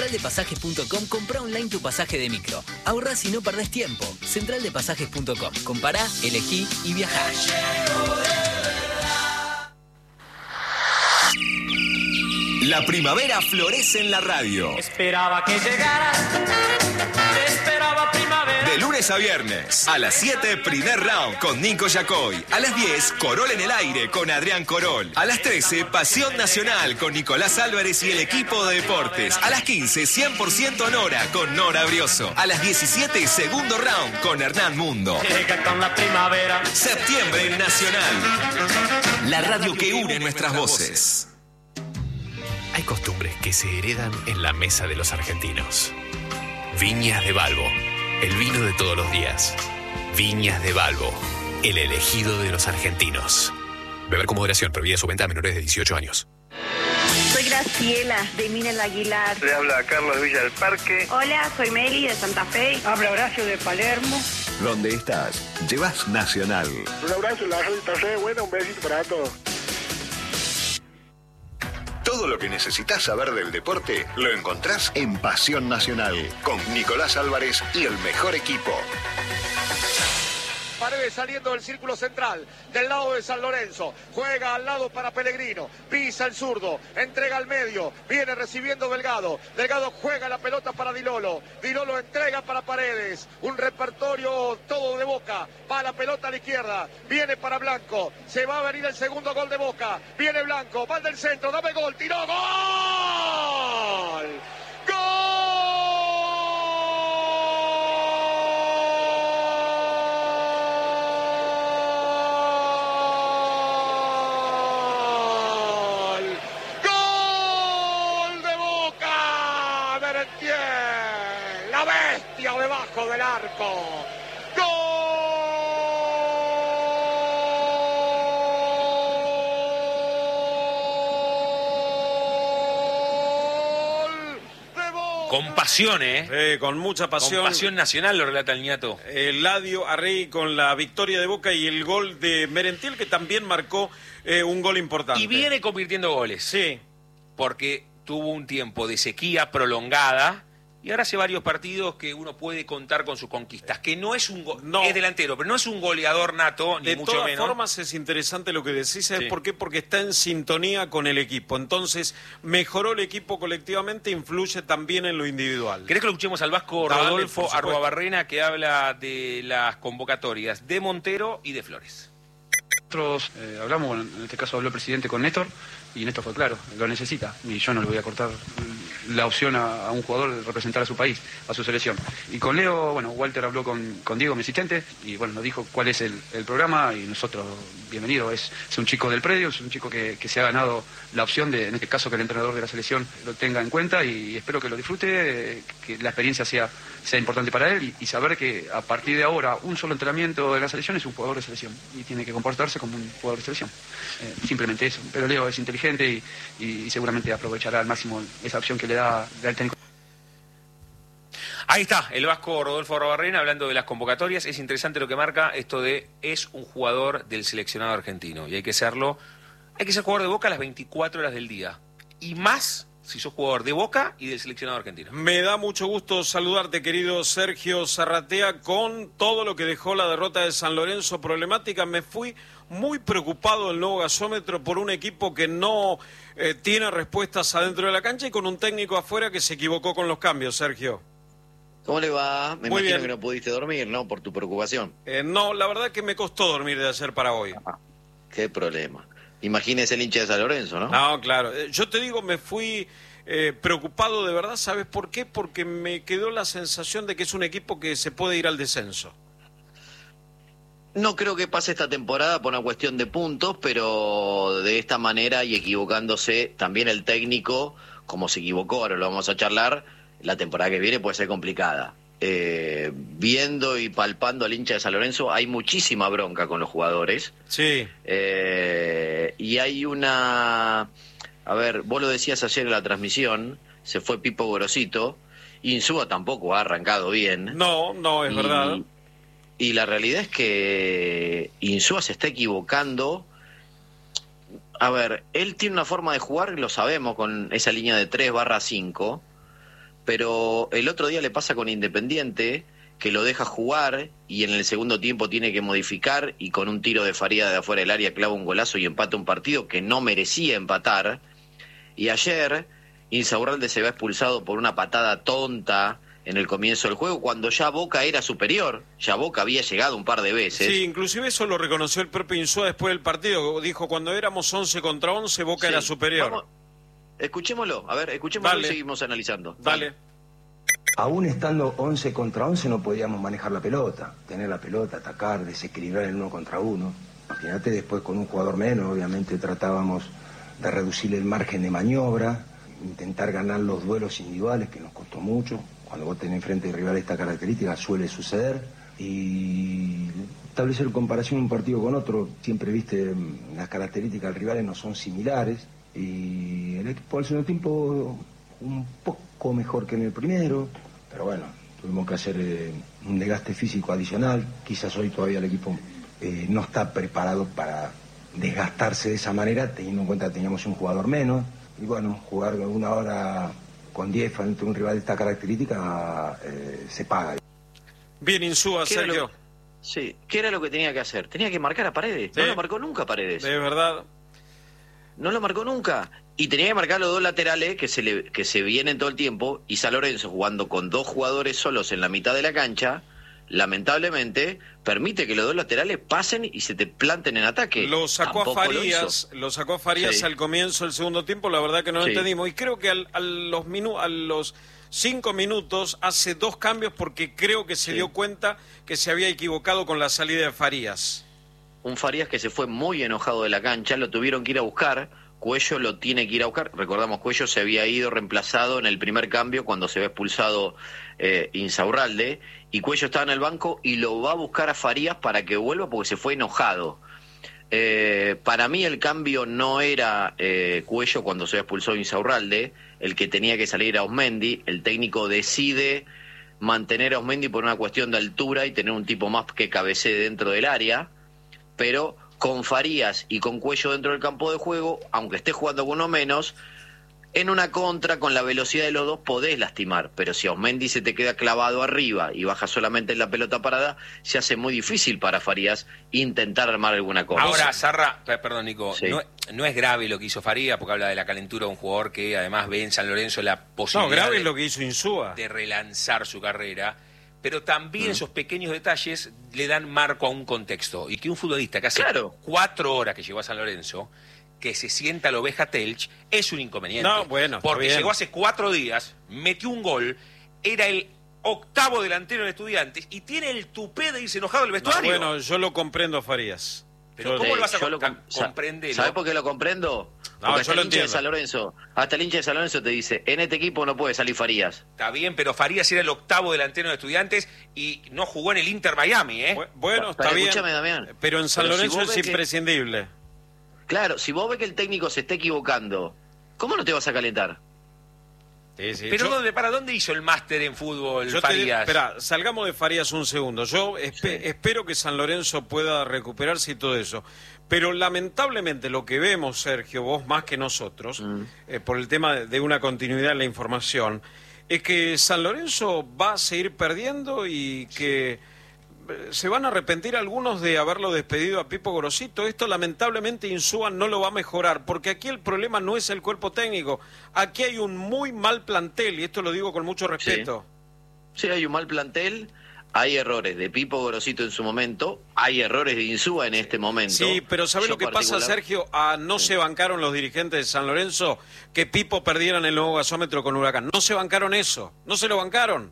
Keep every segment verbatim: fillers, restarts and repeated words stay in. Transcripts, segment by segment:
central de pasajes punto com, comprá online tu pasaje de micro. Ahorrás y no perdés tiempo. central de pasajes punto com. Compará, elegí y viajá. La primavera florece en la radio. Esperaba que llegaras, esperaba primavera. De lunes a viernes, a las siete, primer round con Nico Yacoy. A las diez, Corol en el aire con Adrián Corol. A las trece, Pasión Nacional con Nicolás Álvarez y el equipo de deportes. A las quince, cien por ciento Nora con Nora Brioso. A las diecisiete, segundo round con Hernán Mundo. Llega con la primavera. Septiembre en Nacional. La radio que une nuestras voces. Hay costumbres que se heredan en la mesa de los argentinos. Viñas de Balbo, el vino de todos los días. Viñas de Balbo, el elegido de los argentinos. Beber con moderación, prohibida su venta a menores de dieciocho años. Soy Graciela, de Minel Aguilar. Le habla Carlos Villa del Parque. Hola, soy Meli, de Santa Fe. Habla Horacio, de Palermo. Donde estás, llevas Nacional. Un abrazo, la gente está buena, un besito para todos. Todo lo que necesitas saber del deporte lo encontrás en Pasión Nacional, con Nicolás Álvarez y el mejor equipo. Paredes saliendo del círculo central, del lado de San Lorenzo, juega al lado para Pellegrino, pisa el zurdo, entrega al medio, viene recibiendo Delgado, Delgado juega la pelota para Di Lolo, Di Lolo entrega para Paredes, un repertorio todo de Boca, va la pelota a la izquierda, viene para Blanco, se va a venir el segundo gol de Boca, viene Blanco, va del centro, dame gol, tiró, gol, gol. Debajo del arco. ¡Gol! De Boca. Con pasión, ¿eh? Eh, con mucha pasión. Con pasión nacional, lo relata el ñato. Eladio Arrey con la victoria de Boca y el gol de Merentiel, que también marcó eh, un gol importante. Y viene convirtiendo goles. Sí. Porque tuvo un tiempo de sequía prolongada. Y ahora hace varios partidos que uno puede contar con sus conquistas. Que no es un go- no. es delantero, pero no es un goleador nato, ni de mucho todas menos. formas es interesante lo que decís, ¿sabes Sí. por qué? Porque está en sintonía con el equipo. Entonces, mejoró el equipo colectivamente, influye también en lo individual. ¿Querés que lo escuchemos al Vasco Dale, Rodolfo por supuesto. Arruabarrena, que habla de las convocatorias de Montero y de Flores? Nosotros eh, hablamos, bueno, en este caso habló el presidente con Néstor, y Néstor fue claro, lo necesita, y yo no le voy a cortar la opción a, a un jugador de representar a su país, a su selección. Y con Leo, bueno, Walter habló con, con Diego, mi asistente, y bueno, nos dijo cuál es el, el programa, y nosotros, bienvenido, es, es un chico del predio, es un chico que, que se ha ganado la opción de, en este caso, que el entrenador de la selección lo tenga en cuenta, y espero que lo disfrute, que la experiencia sea, sea importante para él, y, y saber que a partir de ahora, un solo entrenamiento de la selección es un jugador de selección, y tiene que comportarse como un jugador de selección. Eh, simplemente eso. Pero Leo es inteligente y, y, y seguramente aprovechará al máximo esa opción que le da el técnico. Ahí está, el Vasco Rodolfo Arruabarrena hablando de las convocatorias. Es interesante lo que marca esto de es un jugador del seleccionado argentino. Y hay que serlo, hay que ser jugador de Boca a las veinticuatro horas del día. Y más si sos jugador de Boca y del seleccionado argentino. Me da mucho gusto saludarte, querido Sergio Zarratea, con todo lo que dejó la derrota de San Lorenzo problemática. Me fui muy preocupado del nuevo gasómetro por un equipo que no eh, tiene respuestas adentro de la cancha y con un técnico afuera que se equivocó con los cambios, Sergio. ¿Cómo le va? Me Muy imagino bien. que no pudiste dormir, ¿no? Por tu preocupación. Eh, no, la verdad que me costó dormir de ayer para hoy. Ah, qué problema. Imagínese el hincha de San Lorenzo, ¿no? No, claro. Eh, Yo te digo, me fui eh, preocupado de verdad. ¿Sabes por qué? Porque me quedó la sensación de que es un equipo que se puede ir al descenso. No creo que pase esta temporada por una cuestión de puntos, pero de esta manera y equivocándose también el técnico, como se equivocó, ahora lo vamos a charlar, la temporada que viene puede ser complicada. Eh, viendo y palpando al hincha de San Lorenzo, hay muchísima bronca con los jugadores. Sí. Eh, y hay una... A ver, vos lo decías ayer en la transmisión, se fue Pipo Gorosito, Insúa tampoco ha arrancado bien. No, no, es y, verdad. Y la realidad es que Insúa se está equivocando. A ver, él tiene una forma de jugar, lo sabemos, con esa línea de tres barra cinco, pero el otro día le pasa con Independiente, que lo deja jugar y en el segundo tiempo tiene que modificar y con un tiro de Faría de afuera del área clava un golazo y empata un partido que no merecía empatar. Y ayer Insaurralde se ve expulsado por una patada tonta en el comienzo del juego, cuando ya Boca era superior, ya Boca había llegado un par de veces. Sí, inclusive eso lo reconoció el propio Insúa después del partido, dijo, cuando éramos once contra once, Boca sí, era superior. Vamos, escuchémoslo, a ver, escuchémoslo Dale. y seguimos analizando. Dale. Aún estando once contra once no podíamos manejar la pelota, tener la pelota, atacar, desequilibrar el uno contra uno. Imagínate, después con un jugador menos, obviamente tratábamos de reducir el margen de maniobra, intentar ganar los duelos individuales, que nos costó mucho. Cuando vos tenés enfrente de rival esta característica suele suceder. Y establecer comparación un partido con otro, siempre viste, las características del rival no son similares. Y el equipo al segundo tiempo un poco mejor que en el primero, pero bueno, tuvimos que hacer eh, un desgaste físico adicional. Quizás hoy todavía el equipo eh, no está preparado para desgastarse de esa manera, teniendo en cuenta que teníamos un jugador menos. Y bueno, jugar una hora con diez frente a un rival de esta característica eh, se paga. Bien, Insúa, Sergio. Lo, sí, ¿qué era lo que tenía que hacer? Tenía que marcar a Paredes. ¿Sí? No lo marcó nunca Paredes. De verdad. No lo marcó nunca. Y tenía que marcar los dos laterales que se le, que se vienen todo el tiempo. Y San Lorenzo, jugando con dos jugadores solos en la mitad de la cancha, lamentablemente permite que los dos laterales pasen y se te planten en ataque. Lo sacó Tampoco a Farías, lo, lo sacó a Farías sí. al comienzo del segundo tiempo, la verdad que no lo sí. entendimos. Y creo que al, a los minu, a los cinco minutos hace dos cambios porque creo que se sí. dio cuenta que se había equivocado con la salida de Farías. Un Farías que se fue muy enojado de la cancha, lo tuvieron que ir a buscar. Cuello lo tiene que ir a buscar. Recordamos, Cuello se había ido reemplazado en el primer cambio cuando se ve expulsado eh, Insaurralde, y Cuello estaba en el banco y lo va a buscar a Farías para que vuelva porque se fue enojado. Eh, para mí el cambio no era eh, Cuello cuando se expulsó Insaurralde, el que tenía que salir a Osmendi. El técnico decide mantener a Osmendi por una cuestión de altura y tener un tipo más que cabecee dentro del área, pero con Farías y con Cuello dentro del campo de juego, aunque esté jugando con uno menos, en una contra con la velocidad de los dos podés lastimar, pero si Osmendi se te queda clavado arriba y baja solamente en la pelota parada, se hace muy difícil para Farías intentar armar alguna cosa. Ahora, Zarra, perdón Nico, sí. no, no es grave lo que hizo Farías, porque habla de la calentura de un jugador que además ve en San Lorenzo la posibilidad no, grave de, es lo que hizo Insúa. de relanzar su carrera, pero también mm. esos pequeños detalles le dan marco a un contexto, y que un futbolista que hace claro. cuatro horas que llegó a San Lorenzo, que se sienta la oveja Telch, es un inconveniente. No, bueno, porque bien. llegó hace cuatro días, metió un gol, era el octavo delantero de Estudiantes y tiene el tupé de irse enojado del vestuario. No, bueno, yo lo comprendo a Farías. Pero yo, ¿cómo lo vas a lo com comprender? ¿Sabes por qué lo comprendo? No, Porque hasta yo el lo hincha de entiendo. San Lorenzo, hasta el hincha de San Lorenzo te dice, en este equipo no puede salir Farías. Está bien, pero Farías era el octavo delantero de Estudiantes y no jugó en el Inter Miami, ¿eh? Bueno, está pero bien, escúchame, Damián. pero en San Pero Lorenzo si es que... imprescindible. Claro, si vos ves que el técnico se está equivocando, ¿cómo no te vas a calentar? Sí, sí. Pero yo, ¿dónde, ¿para dónde hizo el máster en fútbol yo Farías? Espera, salgamos de Farías un segundo. Yo espe sí. espero que San Lorenzo pueda recuperarse y todo eso. Pero lamentablemente lo que vemos, Sergio, vos más que nosotros, mm. eh, por el tema de una continuidad en la información, es que San Lorenzo va a seguir perdiendo y que se van a arrepentir algunos de haberlo despedido a Pipo Gorosito. Esto lamentablemente Insúa no lo va a mejorar, porque aquí el problema no es el cuerpo técnico. Aquí hay un muy mal plantel, y esto lo digo con mucho respeto. Sí, sí hay un mal plantel, hay errores de Pipo Gorosito en su momento, hay errores de Insúa en este momento. Sí, pero ¿sabés lo que particular... pasa, Sergio? Ah, no sí. se bancaron los dirigentes de San Lorenzo que Pipo perdiera en el nuevo gasómetro con Huracán. No se bancaron eso, no se lo bancaron.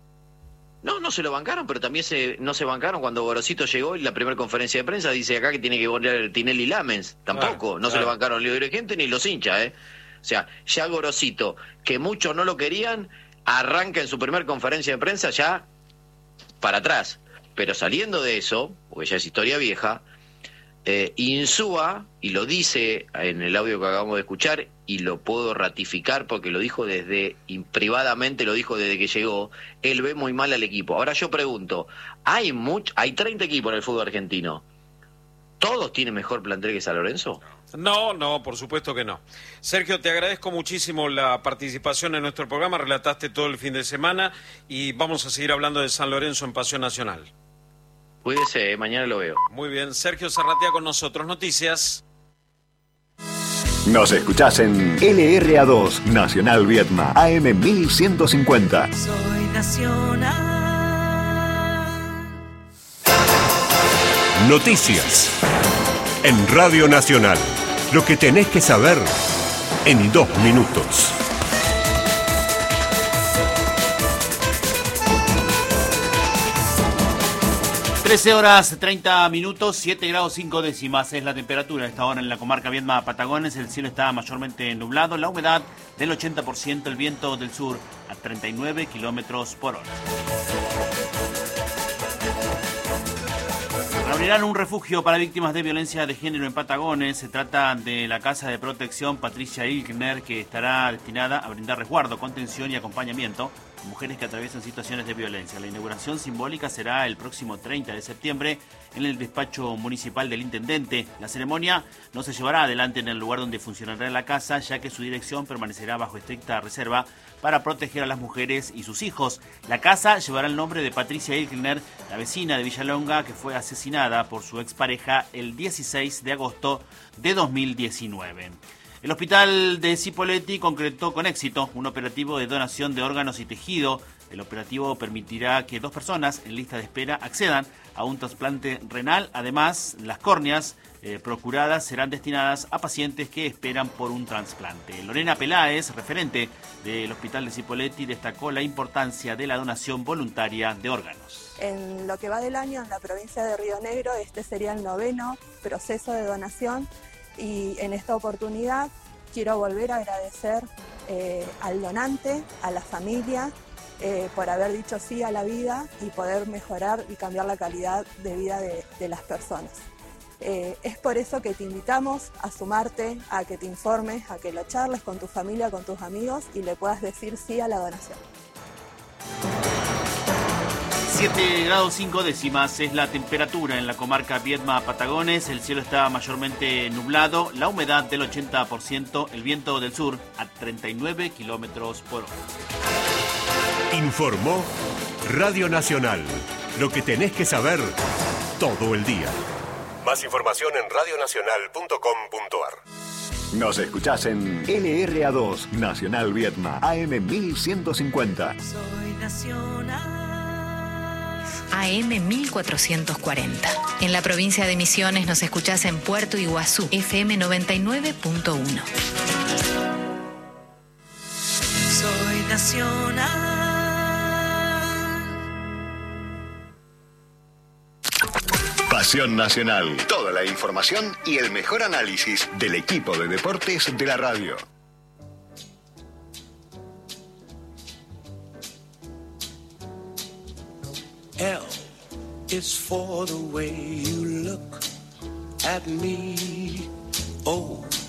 No, no se lo bancaron, pero también se, no se bancaron cuando Gorosito llegó y la primera conferencia de prensa dice acá que tiene que volver Tinelli Lamens. Tampoco, claro, no claro. se lo bancaron los dirigentes ni los hinchas, ¿eh? O sea, ya Gorosito, que muchos no lo querían, arranca en su primera conferencia de prensa ya para atrás. Pero saliendo de eso, porque ya es historia vieja, eh, Insúa, y lo dice en el audio que acabamos de escuchar, y lo puedo ratificar porque lo dijo desde, y privadamente lo dijo desde que llegó, él ve muy mal al equipo. Ahora yo pregunto, hay much, hay treinta equipos en el fútbol argentino. ¿Todos tienen mejor plantel que San Lorenzo? No, no, por supuesto que no. Sergio, te agradezco muchísimo la participación en nuestro programa, relataste todo el fin de semana y vamos a seguir hablando de San Lorenzo en Pasión Nacional. Cuídese, eh, mañana lo veo. Muy bien, Sergio Zarratea con nosotros. Noticias. Nos escuchás en L R A dos, Nacional Viedma, A M mil ciento cincuenta. Soy Nacional. Noticias. En Radio Nacional. Lo que tenés que saber en dos minutos. trece horas treinta minutos, siete grados cinco décimas es la temperatura a esta hora en la comarca Viedma Patagones. El cielo está mayormente nublado, la humedad del ochenta por ciento, el viento del sur a treinta y nueve kilómetros por hora. Abrirán un refugio para víctimas de violencia de género en Patagones. Se trata de la Casa de Protección Patricia Ilkner, que estará destinada a brindar resguardo, contención y acompañamiento a mujeres que atraviesan situaciones de violencia. La inauguración simbólica será el próximo treinta de septiembre en el despacho municipal del intendente. La ceremonia no se llevará adelante en el lugar donde funcionará la casa, ya que su dirección permanecerá bajo estricta reserva para proteger a las mujeres y sus hijos. La casa llevará el nombre de Patricia Ilkner, la vecina de Villalonga que fue asesinada por su expareja el dieciséis de agosto de dos mil diecinueve. El hospital de Cipolletti concretó con éxito un operativo de donación de órganos y tejido. El operativo permitirá que dos personas en lista de espera accedan a un trasplante renal. Además, las córneas eh, procuradas serán destinadas a pacientes que esperan por un trasplante. Lorena Peláez, referente del hospital de Cipolletti, destacó la importancia de la donación voluntaria de órganos. En lo que va del año en la provincia de Río Negro, este sería el noveno proceso de donación. Y en esta oportunidad quiero volver a agradecer eh, al donante, a la familia, eh, por haber dicho sí a la vida y poder mejorar y cambiar la calidad de vida de, de las personas. Eh, es por eso que te invitamos a sumarte, a que te informes, a que lo charles con tu familia, con tus amigos y le puedas decir sí a la donación. siete grados cinco décimas es la temperatura en la comarca Viedma Patagones. El cielo está mayormente nublado, la humedad del ochenta por ciento, el viento del sur a treinta y nueve kilómetros por hora. Informó Radio Nacional. Lo que tenés que saber todo el día. Más información en radio nacional punto com punto a r. Nos escuchás en L R A dos, Nacional Viedma, A M mil ciento cincuenta. Soy Nacional. A M mil cuatrocientos cuarenta. En la provincia de Misiones nos escuchás en Puerto Iguazú, F M noventa y nueve punto uno. Soy Nacional. Pasión Nacional. Toda la información y el mejor análisis del equipo de deportes de la radio. L is for the way you look at me. O